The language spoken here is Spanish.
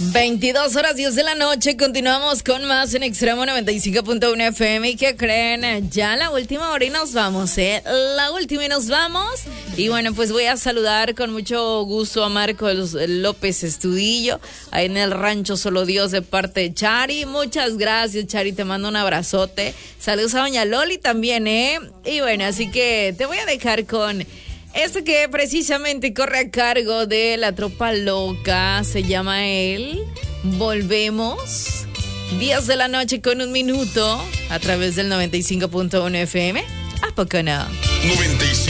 22 horas 10 de la noche, continuamos con más en Extremo 95.1 FM. ¿Y qué creen? Ya la última hora y nos vamos, la última y nos vamos. Y bueno, pues voy a saludar con mucho gusto a Marcos López Estudillo, ahí en el rancho Solo Dios, de parte de Chari. Muchas gracias, Chari, te mando un abrazote. Saludos a doña Loli también, Y bueno, así que te voy a dejar con este que precisamente corre a cargo de la Tropa Loca. Se llama él Volvemos. 10 de la noche con 1 minuto a través del 95.1 FM. ¿A poco no? 95.